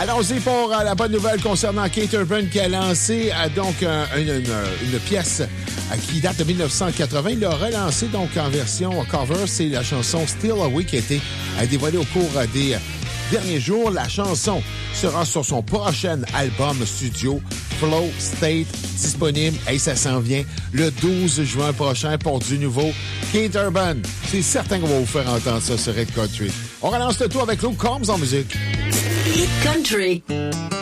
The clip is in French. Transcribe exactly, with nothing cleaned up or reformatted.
Allons-y pour euh, la bonne nouvelle concernant Keith Urban qui a lancé euh, donc euh, une, une, une pièce euh, qui date de dix-neuf cent quatre-vingts. Il l'a relancé donc en version cover. C'est la chanson Still Away qui a été euh, dévoilée au cours euh, des euh, derniers jours. La chanson sera sur son prochain album studio Flow State, disponible, et ça s'en vient le douze juin prochain pour du nouveau Keith Urban. C'est certain qu'on va vous faire entendre ça sur Hit Country. On relance le tout avec Luke Combs en musique. Hit Country.